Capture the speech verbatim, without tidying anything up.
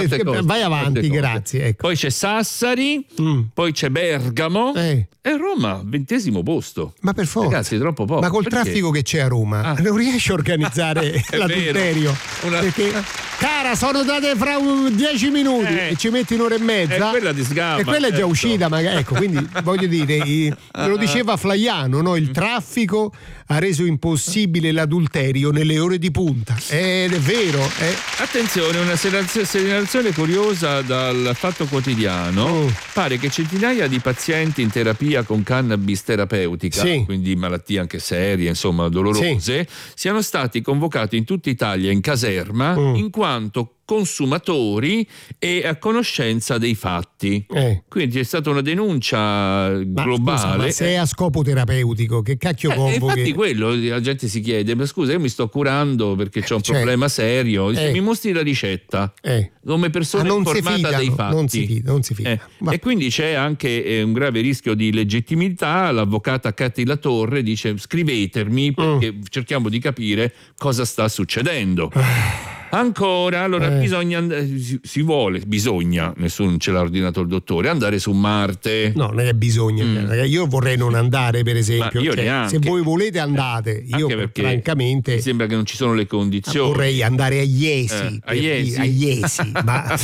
tante cose, vai avanti, tante grazie. Ecco. Poi c'è Sassari, mm. poi c'è Bergamo eh. e Roma, ventesimo posto. Ma per forza. Ragazzi, è troppo poco. Ma col perché? traffico che c'è a Roma, ah. non riesci a organizzare l'adulterio. Una... Perché, cara, sono date fra dieci minuti eh. e ci metti un'ora e mezza. E quella di sgama. E quella è già certo. uscita, magari. Ecco, quindi voglio dire, lo diceva Flaiano, no? Il traffico ha reso impossibile l'adulterio nelle ore di punta. Ed è vero. Eh. Attenzione, una segnalazione curiosa dal Fatto Quotidiano. Oh. Pare che centinaia di pazienti in terapia con cannabis terapeutica, sì. quindi malattie anche serie, insomma dolorose, sì. siano stati convocati in tutta Italia in caserma oh. in quanto consumatori e a conoscenza dei fatti. Eh. Quindi è stata una denuncia globale. Ma, scusa, ma se è a scopo terapeutico, che cacchio eh, convochi? Infatti quello la gente si chiede, ma scusa, io mi sto curando perché c'ho un cioè, problema serio, eh. mi mostri la ricetta eh. come persona ah, informata fidano, dei fatti. Non si fida, non si fida. Eh. E quindi c'è anche eh, un grave rischio di legittimità. L'avvocata Cati Latorre dice scrivetemi perché mm. cerchiamo di capire cosa sta succedendo. Ancora, allora eh. bisogna si, si vuole, bisogna, nessuno ce l'ha ordinato il dottore, andare su Marte. No, non è bisogno, mm. io vorrei non andare, per esempio. Io cioè, se voi volete andate, io francamente mi sembra che non ci sono le condizioni. Vorrei andare a Iesi, eh, a Iesi, a Iesi ma